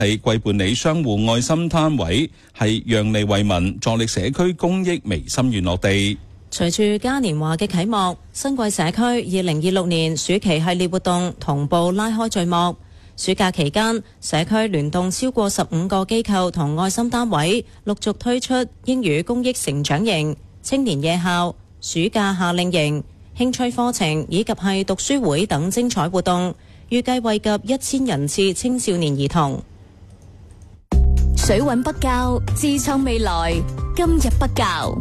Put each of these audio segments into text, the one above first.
係貴辦理商戶愛心攤位，係讓利為民，助力社區公益微心願落地。 隨住嘉年華嘅啟幕，新貴社區2026年暑期系列活動同步拉開序幕。暑假期間，社區聯動超過15個機構同愛心單位，陸續推出英語公益成長營、青年夜校、暑假夏令營、興趣課程以及係讀書會等精彩活動，預計惠及1000人次青少年兒童。 水穩不教，自創未來，今日不教。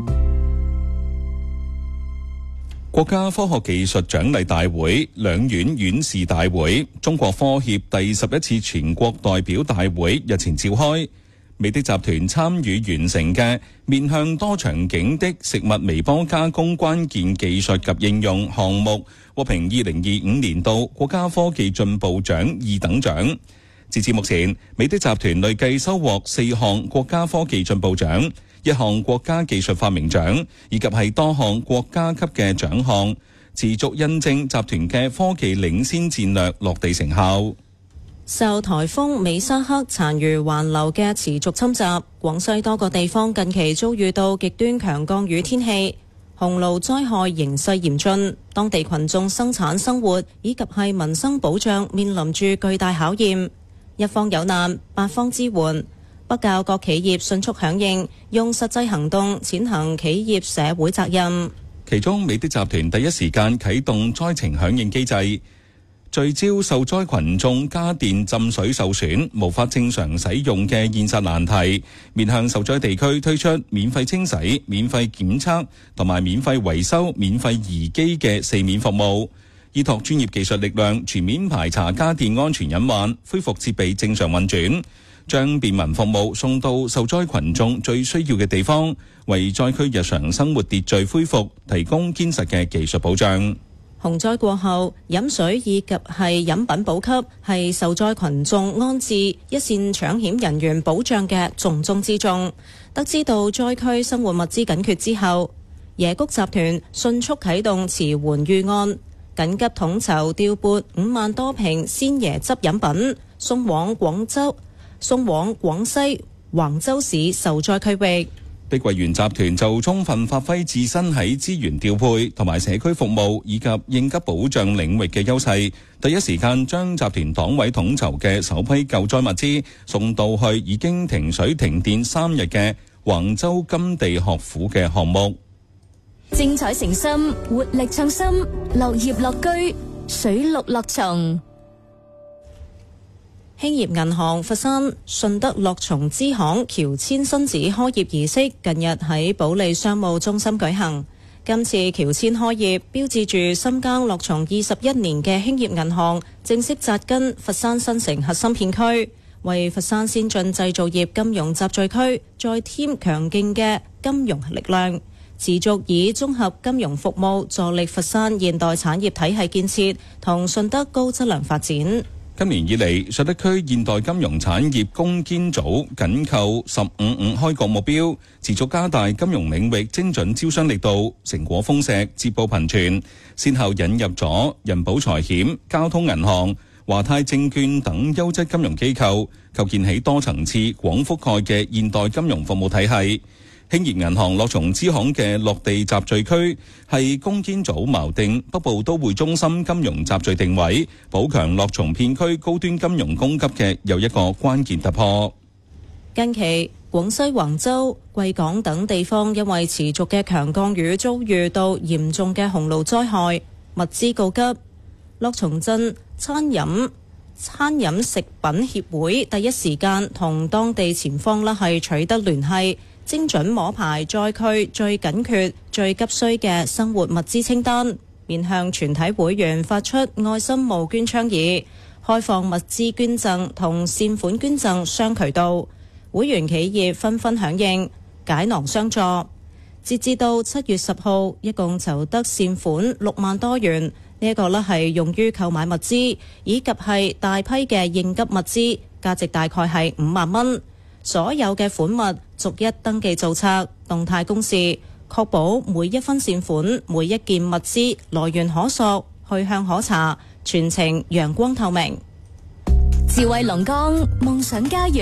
國家科學技術獎勵大會、兩院院士大會、中國科協第11次全國代表大會日前召開。美的集團參與完成嘅面向多場景的食物微波加工關鍵技術及應用項目，獲評2025年度國家科技進步獎2等獎。截至目前，美的集團累計收穫4項國家科技進步獎、1項國家技術發明獎，以及係多項國家級嘅獎項，持續印證集團嘅科技領先戰略落地成效。 受颱風美沙克殘餘環流嘅持續侵襲，廣西多個地方近期遭遇到極端強降雨天氣，洪澇災害形勢嚴峻，當地群眾生產生活以及係民生保障面臨住巨大考驗。一方有難，八方支援，北教各企業迅速響應，用實際行動踐行企業社會責任。 其中，美的集團第一時間啟動災情響應機制，聚焦受災群眾家電浸水受損，無法正常使用嘅現實難題，面向受災地區推出免費清洗、免費檢測同埋免費維修、免費移機嘅4免服務。依託專業技術力量，全面排查家電安全隱患，恢復設備正常運轉，將便民服務送到受災群眾最需要嘅地方，為災區日常生活秩序恢復提供堅實嘅技術保障。 洪災過後，飲水以及係飲品補給係受災群眾安置一線搶險人員保障嘅重中之重。得知到災區生活物資緊缺之後，椰谷集團迅速啟動馳援預案，緊急統籌調撥5萬多瓶鮮椰汁飲品送往廣西橫州市受災區域。 碧桂園集團就充分發揮自身喺資源調配同埋社區服務以及應急保障領域嘅優勢，第一時間將集團黨委統籌嘅首批救災物資送到去已經停水停電3日嘅橫州金地學府嘅項目。 精彩誠心，活力創新，樂業樂居，水陸樂從。 興業銀行佛山順德樂從支行喬遷新址開業儀式近日喺保利商務中心舉行。今次喬遷開業標誌住深耕樂從21年嘅興業銀行正式扎根佛山新城核心片區，為佛山先進製造業金融集聚區再添強勁嘅金融力量，持續以綜合金融服務助力佛山現代產業體系建設同順德高質量發展。 今年以嚟，順德區現代金融產業攻堅組緊扣15-5開局目標，持續加大金融領域精準招商力度，成果豐碩，捷報頻傳，先後引入咗人保財險、交通銀行、華泰證券等優質金融機構，構建起多層次、廣覆蓋嘅現代金融服務體系。興業銀行樂從支行嘅落地集聚區係攻堅組錨定北部都會中心金融集聚定位，補強樂從片區高端金融供給嘅又一個關鍵突破。 近期廣西橫州、貴港等地方因為持續嘅強降雨遭遇到嚴重嘅洪澇災害，物資告急。樂從鎮餐飲食品協會第一時間同當地前方係取得聯繫，精準摸排災區最緊缺、最急需嘅生活物資清單，面向全體會員發出愛心募捐倡議，開放物資捐贈同善款捐贈雙渠道，會員企業紛紛響應，解囊相助。截至到7月10號，一共籌得善款6萬多元，呢一個係用於購買物資，以及係大批嘅應急物資，價值大概係5萬蚊。所有嘅款物逐一登記造冊，動態公示，確保每一分善款、每一件物資來源可溯、去向可查，全程陽光透明。 智慧龍崗夢想家園。